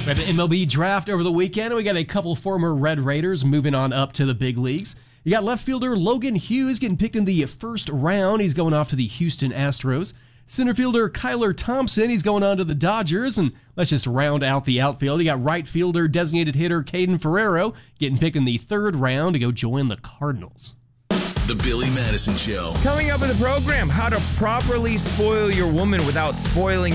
We had an MLB draft over the weekend, and we got a couple former Red Raiders moving on up to the big leagues. You got left fielder Logan Hughes getting picked in the first round. He's going off to the Houston Astros. Center fielder Kyler Thompson, he's going on to the Dodgers. And let's just round out the outfield. You got right fielder designated hitter Caden Ferrero getting picked in the third round to go join the Cardinals. The Billy Madison Show. Coming up in the program, how to properly spoil your woman without spoiling